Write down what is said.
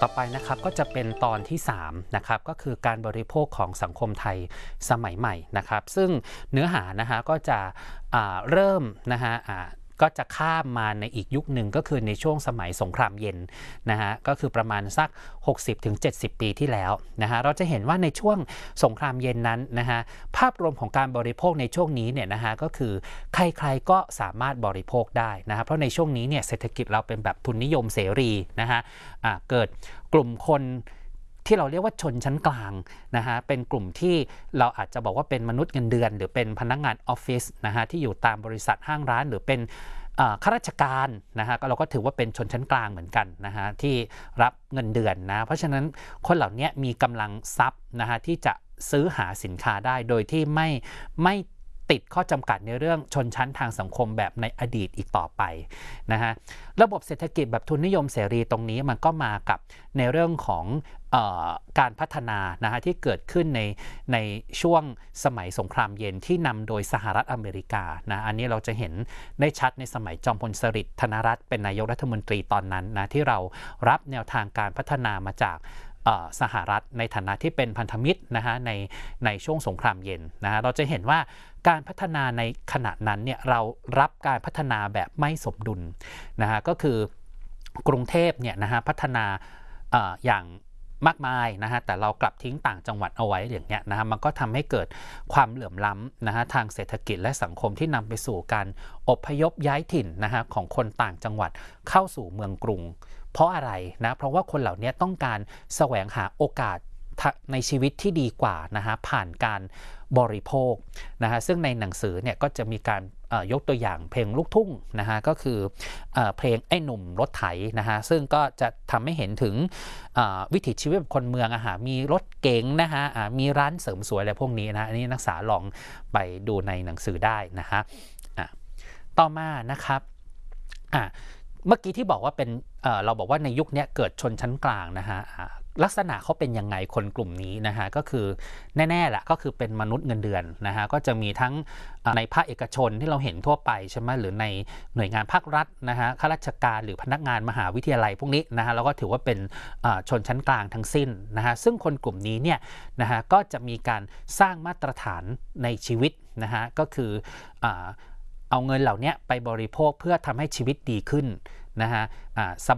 ต่อไปนะครับก็จะเป็นตอนที่3นะครับก็คือการบริโภคของสังคมไทยสมัยใหม่นะครับซึ่งเนื้อหานะฮะก็จะเริ่มนะฮะก็จะข้ามมาในอีกยุคหนึ่งก็คือในช่วงสมัยสงครามเย็นนะฮะก็คือประมาณสัก 60-70 ปีที่แล้วนะฮะเราจะเห็นว่าในช่วงสงครามเย็นนั้นนะฮะภาพรวมของการบริโภคในช่วงนี้เนี่ยนะฮะก็คือใครๆก็สามารถบริโภคได้นะฮะเพราะในช่วงนี้เนี่ยเศรษฐกิจเราเป็นแบบทุนนิยมเสรีนะฮะเกิดกลุ่มคนที่เราเรียกว่าชนชั้นกลางนะฮะเป็นกลุ่มที่เราอาจจะบอกว่าเป็นมนุษย์เงินเดือนหรือเป็นพนักงานออฟฟิศนะฮะที่อยู่ตามบริษัทห้างร้านหรือเป็นข้าราชการนะฮะเราก็ถือว่าเป็นชนชั้นกลางเหมือนกันนะฮะที่รับเงินเดือนนะเพราะฉะนั้นคนเหล่านี้มีกำลังทรัพย์นะฮะที่จะซื้อหาสินค้าได้โดยที่ไม่ติดข้อจำกัดในเรื่องชนชั้นทางสังคมแบบในอดีตอีกต่อไปนะฮะระบบเศรษฐกิจแบบทุนนิยมเสรีตรงนี้มันก็มากับในเรื่องของการพัฒนานะฮะที่เกิดขึ้นในช่วงสมัยสงครามเย็นที่นำโดยสหรัฐอเมริกานะอันนี้เราจะเห็นได้ชัดในสมัยจอมพลสฤษดิ์ธนรัตน์เป็นนายกรัฐมนตรีตอนนั้นนะที่เรารับแนวทางการพัฒนามาจากสหรัฐในฐานะที่เป็นพันธมิตรนะฮะในช่วงสงครามเย็นนะฮะเราจะเห็นว่าการพัฒนาในขณะนั้นเนี่ยเรารับการพัฒนาแบบไม่สมดุลนะฮะก็คือกรุงเทพเนี่ยนะฮะพัฒนาอย่างมากมายนะฮะแต่เรากลับทิ้งต่างจังหวัดเอาไว้อย่างเงี้ยนะฮะมันก็ทำให้เกิดความเหลื่อมล้ำนะฮะทางเศรษฐกิจและสังคมที่นำไปสู่การอพยพย้ายถิ่นนะฮะของคนต่างจังหวัดเข้าสู่เมืองกรุงเพราะอะไรนะเพราะว่าคนเหล่านี้ต้องการแสวงหาโอกาสในชีวิตที่ดีกว่านะฮะผ่านการบริโภคนะฮะซึ่งในหนังสือเนี่ยก็จะมีการยกตัวอย่างเพลงลูกทุ่งนะฮะก็คือเพลงไอ้หนุ่มรถไถนะฮะซึ่งก็จะทำให้เห็นถึงวิถีชีวิตแบบคนเมืองมีรถเก๋งนะฮะมีร้านเสริมสวยอะไรพวกนี้นะอันนี้นักศึกษาลองไปดูในหนังสือได้นะฮะต่อมานะครับเมื่อกี้ที่บอกว่าเป็นเราบอกว่าในยุคนี้เกิดชนชั้นกลางนะฮะลักษณะเขาเป็นยังไงคนกลุ่มนี้นะฮะก็คือแน่ๆแหละก็คือเป็นมนุษย์เงินเดือนนะฮะก็จะมีทั้งในภาคเอกชนที่เราเห็นทั่วไปใช่ไหมหรือในหน่วยงานภาครัฐนะฮะข้าราชการหรือพนักงานมหาวิทยาลัยพวกนี้นะฮะเราก็ถือว่าเป็นชนชั้นกลางทั้งสิ้นนะฮะซึ่งคนกลุ่มนี้เนี่ยนะฮะก็จะมีการสร้างมาตรฐานในชีวิตนะฮะก็คือเอาเงินเหล่านี้ไปบริโภคเพื่อทำให้ชีวิตดีขึ้นนะฮะส